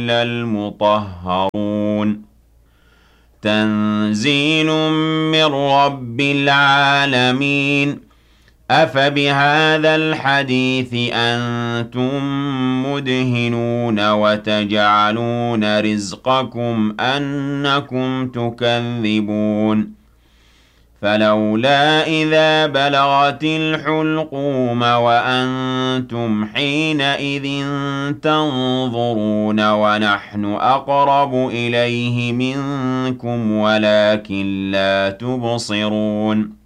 إلا المطهرون تنزيل من رب العالمين أفبهذا الحديث أنتم مدهنون وتجعلون رزقكم أنكم تكذبون فلولا إذا بلغت الحلقوم وأنتم حينئذ تنظرون ونحن أقرب إليه منكم ولكن لا تبصرون